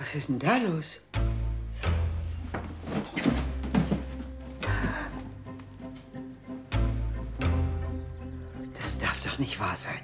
Was ist denn da los? Das darf doch nicht wahr sein.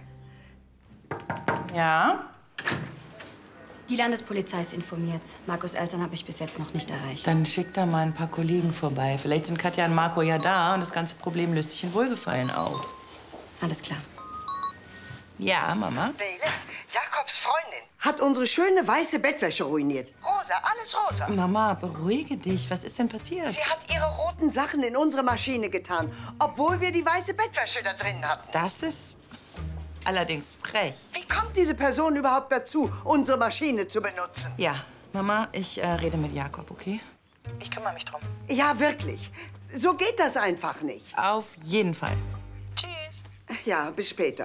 Ja? Die Landespolizei ist informiert. Markus' Eltern habe ich bis jetzt noch nicht erreicht. Dann schick da mal ein paar Kollegen vorbei. Vielleicht sind Katja und Marco ja da und das ganze Problem löst sich in Wohlgefallen auf. Alles klar. Ja, Mama? Nele, Jakobs Freundin, hat unsere schöne weiße Bettwäsche ruiniert. Rosa, alles rosa. Mama, beruhige dich. Was ist denn passiert? Sie hat ihre roten Sachen in unsere Maschine getan, obwohl wir die weiße Bettwäsche da drin hatten. Das ist allerdings frech. Wie kommt diese Person überhaupt dazu, unsere Maschine zu benutzen? Ja, Mama, ich rede mit Jakob, okay? Ich kümmere mich drum. Ja, wirklich. So geht das einfach nicht. Auf jeden Fall. Tschüss. Ja, bis später.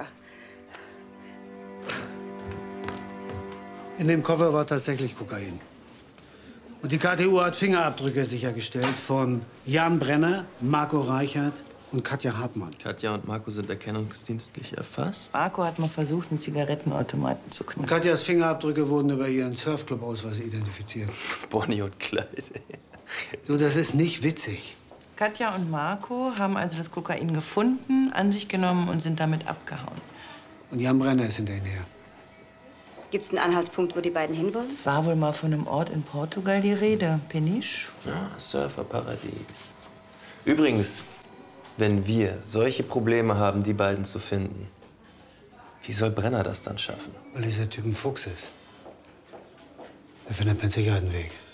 In dem Koffer war tatsächlich Kokain. Und die KTU hat Fingerabdrücke sichergestellt von Jan Brenner, Marco Reichert und Katja Hartmann. Katja und Marco sind erkennungsdienstlich erfasst. Marco hat mal versucht, einen Zigarettenautomaten zu Und knacken. Katjas Fingerabdrücke wurden über ihren Surfclub-Ausweis identifiziert. Bonnie und Clyde. Du, das ist nicht witzig. Katja und Marco haben also das Kokain gefunden, an sich genommen und sind damit abgehauen. Und Jan Brenner ist hinter ihnen her. Gibt's einen Anhaltspunkt, wo die beiden hinwollen? Es war wohl mal von einem Ort in Portugal die Rede. Peniche? Ja, Surferparadies. Übrigens, wenn wir solche Probleme haben, die beiden zu finden, wie soll Brenner das dann schaffen? Weil dieser Typ ein Fuchs ist. Er findet mit Sicherheit einen Weg.